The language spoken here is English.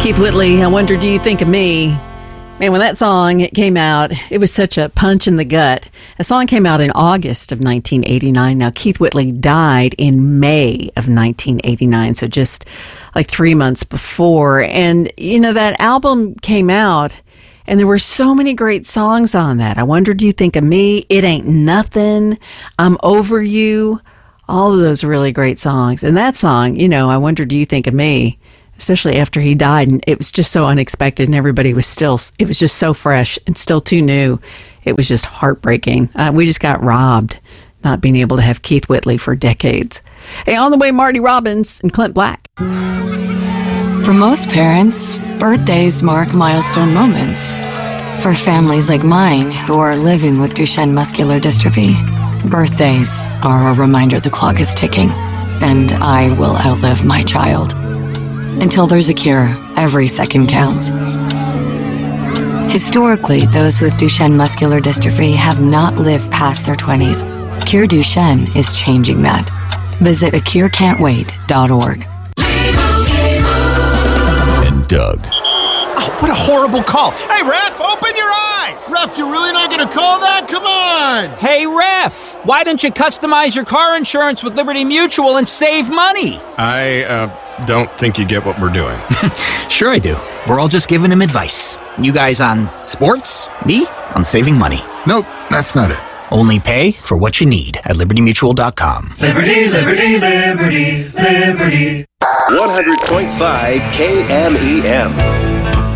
Keith Whitley, I Wonder Do You Think of Me? Man, when that song came out, it was such a punch in the gut. The song came out in August of 1989. Now, Keith Whitley died in May of 1989, so just like 3 months before. And, you know, that album came out, and there were so many great songs on that. I Wonder Do You Think of Me? It Ain't Nothing. I'm Over You. All of those really great songs. And that song, you know, I Wonder Do You Think of Me? Especially after he died, and it was just so unexpected, and everybody was still, it was just so fresh and still too new. It was just heartbreaking. We just got robbed not being able to have Keith Whitley for decades. Hey, on the way, Marty Robbins and Clint Black. For most parents, birthdays mark milestone moments. For families like mine who are living with Duchenne muscular dystrophy, birthdays are a reminder the clock is ticking, and I will outlive my child. Until there's a cure, every second counts. Historically, those with Duchenne muscular dystrophy have not lived past their 20s. Cure Duchenne is changing that. Visit acurecan'twait.org. And Doug. Oh, what a horrible call. Hey, Ref, open your eyes. Ref, you're really not going to call that? Come on. Hey, Ref, why don't you customize your car insurance with Liberty Mutual and save money? I don't think you get what we're doing. Sure I do. We're all just giving him advice. You guys on sports, me on saving money. Nope, that's not it. Only pay for what you need at libertymutual.com. Liberty, liberty, liberty, liberty. 100.5 KMEM.